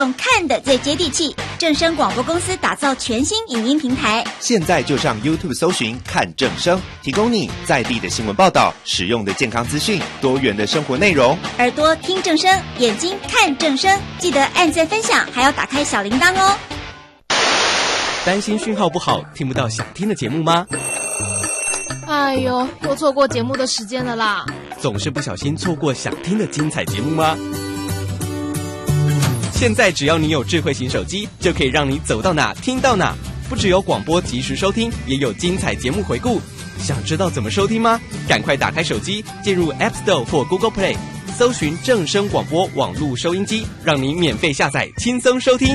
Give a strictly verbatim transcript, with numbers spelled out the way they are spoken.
用看的最接地气，正声广播公司打造全新影音平台。 现在就上 YouTube 搜寻看正声，提供你在地的新闻报道、实用的健康资讯、多元的生活内容。 耳朵听正声，眼睛看正声，记得按赞分享，还要打开小铃铛哦。 担心讯号不好，听不到想听的节目吗？ 哎呦，又错过节目的时间了啦！ 总是不小心错过想听的精彩节目吗？现在只要你有智慧型手机，就可以让你走到哪听到哪。不只有广播及时收听，也有精彩节目回顾。想知道怎么收听吗？赶快打开手机，进入 App Store 或 Google Play， 搜寻正声广播网络收音机，让你免费下载，轻松收听。